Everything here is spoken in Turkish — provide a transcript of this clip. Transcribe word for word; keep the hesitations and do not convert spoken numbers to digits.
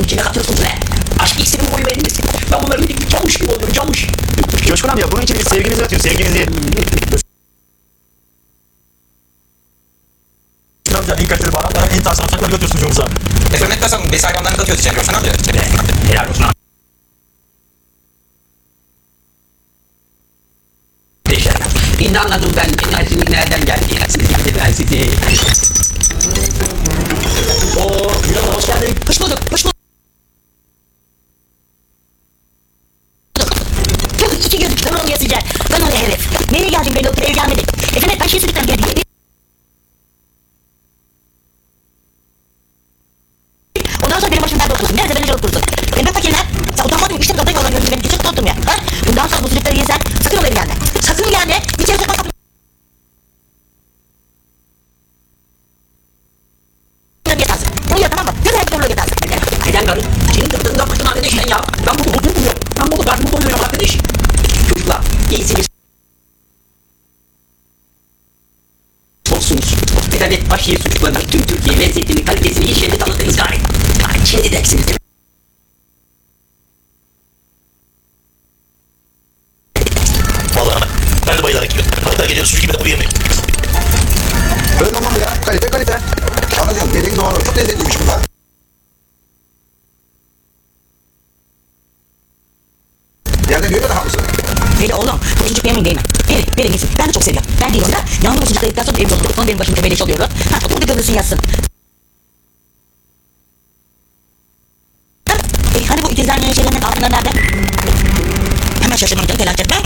kime katıyorsunuz be? Aşk iksirin boyu verir misin? Ben bunların bir camış gibi oluyorum, camış. Coşkun amca bunun için biz sevgimizi atıyoruz, sevgimizi. Amca ilk kaçırı bana, bana en tarz alçakları götürsün çoğumuza. Efendim etmezsem besi hayvanlarını katıyoruz içeri. Coşkun amca. Helal olsun abi. Şimdi anladım ben enerjinin nereden geldiğini. Sizi ben sizi. Ooo, Gülhan hoş geldin. Hoş bulduk, hoş bulduk. İki gözlük tamam oluyor sizce. Ben oraya herif. Nereye geldim ben doktora gelmedim. Efendim ben şey söyleyeceğim geldi. Ondan sonra benim başım nerede otursun? Nerede beni otursun? Ben bak fakirler. Sen utanmadın mı? İşte odaya yoldan gördüm beni. Geçip oturdum ya. Ha? Bundan sonra bu süreçleri yesen sakın oraya gelme. Sakın gelme. Bir kere sakın kapı. Bunu yap tamam mı? Göz ayakta oraya getarsın. Aynen karı. Senin kırdığından başın arkadaş sen ya. Ben bunu huzur buluyorum. Ben bunu ben bunu buluyorum arkadaş. Çocuklar iyisiniz. Olsunuz. Adalet başı suçlarına tüm Türkiye lezzetini, kalitesini, işlerini tanıttınız gari. Gari kendi dersiniz değil mi? Vallahi ben de bayılarak gidiyorum. Hatta geliyor suç gibi de uyuyamıyorum. Öyle olmam ya. Kalite kalite. Anladım. Dediğin doğru. Çok lezzetliymiş bunlar. Yerden görüyor da haklısın. Hele oğlum, bu çocuk yemeyin değil mi? Verin, verin gitsin. Ben de çok seviyorum. Ben değilim da, yağmur çocuk kayıttan sonra evde oturup, sonra benim başımı tebeleş oluyor. Ha, otur bir görürsün yazsın. Ha, e, hani bu ikizler şeylerinin altınları nerede? Hemen şaşırmanı canım, telaş etme.